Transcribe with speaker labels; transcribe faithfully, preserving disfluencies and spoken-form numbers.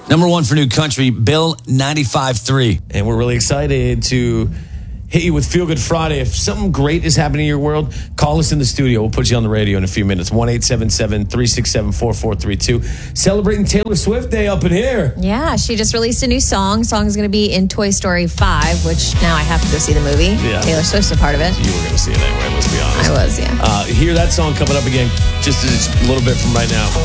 Speaker 1: Number one for new country, Bill ninety-five three.
Speaker 2: And we're really excited to hit you with Feel Good Friday. If something great is happening in your world, call us in the studio. We'll put you on the radio in a few minutes. one eight seven seven, three six seven, four four three two. Celebrating Taylor Swift Day up in here.
Speaker 3: Yeah, she just released a new song. Song is going to be in Toy Story five, which now I have to go see the movie.
Speaker 2: Yeah.
Speaker 3: Taylor Swift's a part of it.
Speaker 2: You were going to see it anyway, let's be honest.
Speaker 3: I was, yeah.
Speaker 2: Uh, hear that song coming up again just a little bit from right now.